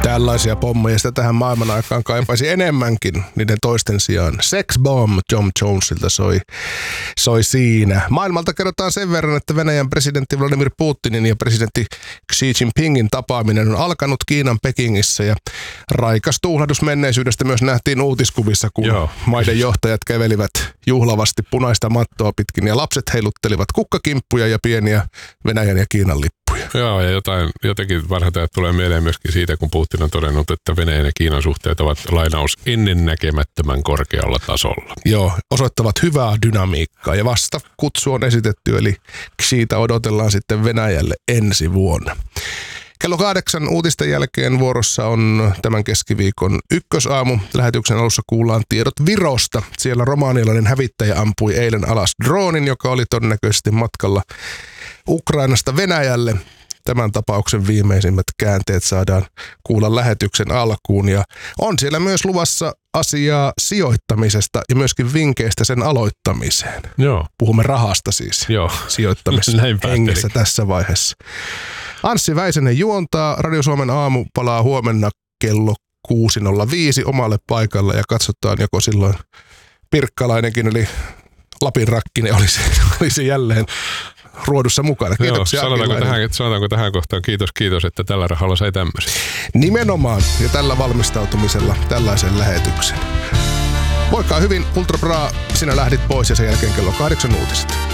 Tällaisia pommeja sitä tähän maailman aikaan kaipaisi enemmänkin niiden toisten sijaan. Sex Bomb Tom Jonesilta soi siinä. Maailmalta kerrotaan sen verran, että Venäjän presidentti Vladimir Putinin ja presidentti Xi Jinpingin tapaaminen on alkanut Kiinan Pekingissä ja raikas tuhlahdus menneisyydestä myös nähtiin uutiskuvissa, kun maiden johtajat kävelivät juhlavasti punaista mattoa pitkin ja lapset heiluttelivat kukkakimppuja ja pieniä Venäjän ja Kiinan lippuja. Joo, ja jotenkin varhatajat tulee mieleen myöskin siitä, kun Putin on todennut, että Venäjän ja Kiinan suhteet ovat lainaus ennennäkemättömän korkealla tasolla. Joo, osoittavat hyvää dynamiikkaa ja vasta kutsu on esitetty, eli siitä odotellaan sitten Venäjälle ensi vuonna. Kello 8 uutisten jälkeen vuorossa on tämän keskiviikon ykkösaamu. Lähetyksen alussa kuullaan tiedot Virosta. Siellä romanialainen hävittäjä ampui eilen alas droonin, joka oli todennäköisesti matkalla Ukrainasta Venäjälle. Tämän tapauksen viimeisimmät käänteet saadaan kuulla lähetyksen alkuun. Ja on siellä myös luvassa asiaa sijoittamisesta ja myöskin vinkkeistä sen aloittamiseen. Joo. Puhumme rahasta siis. Joo. Sijoittamisessa tässä vaiheessa. Anssi Väisänen juontaa. Radio Suomen aamu palaa huomenna kello 6.05 omalle paikalle ja katsotaan, joko silloin Pirkkalainenkin eli Lapin Rakkinen olisi jälleen ruodussa mukana. Kiitoksia. Joo, sanotaanko tähän kohtaan kiitos, että tällä rahalla sai tämmöisiä. Nimenomaan ja tällä valmistautumisella tällaisen lähetyksen. Voikaa hyvin, Ultra Bra, sinä lähdit pois ja sen jälkeen kello 8 uutiset.